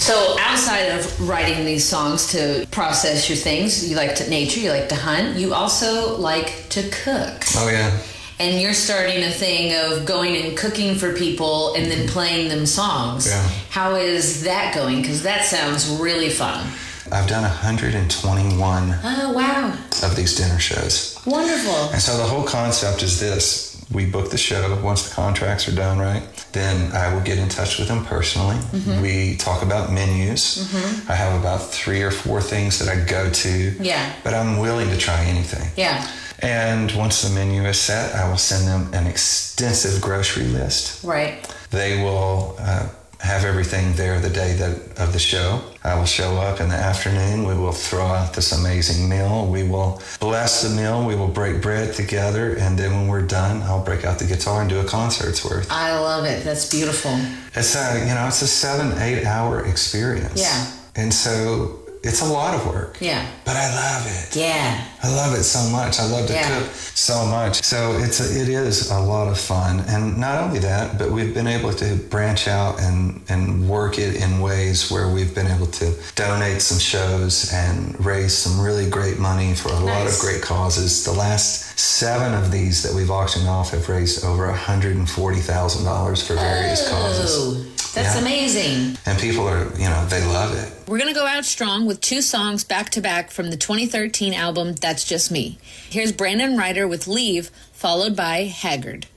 So outside of writing these songs to process your things, you like to nature, you like to hunt, you also like to cook. Oh, yeah. And you're starting a thing of going and cooking for people and then playing them songs. Yeah. How is that going? Because that sounds really fun. I've done 121 Oh, wow. of these dinner shows. Wonderful. And so the whole concept is this. We book the show. Once the contracts are done, right, then I will get in touch with them personally. Mm-hmm. We talk about menus. Mm-hmm. I have about 3 or 4 things that I go to. Yeah. But I'm willing to try anything. Yeah. And once the menu is set, I will send them an extensive grocery list. Right. They will have everything there the day of the show. I will show up in the afternoon. We will throw out this amazing meal. We will bless the meal. We will break bread together. And then when we're done, I'll break out the guitar and do a concert's worth. I love it. That's beautiful. It's it's a 7-8 hour experience. Yeah. And so it's a lot of work. Yeah. But I love it. Yeah. I love it so much. I love to cook so much. So it is a lot of fun. And not only that, but we've been able to branch out and work it in ways where we've been able to donate some shows and raise some really great money for a lot of great causes. The last 7 of these that we've auctioned off have raised over $140,000 for various causes. That's amazing. And people are, they love it. We're going to go out strong with 2 songs back-to-back from the 2013 album, That's Just Me. Here's Brandon Ryder with Leave, followed by Haggard.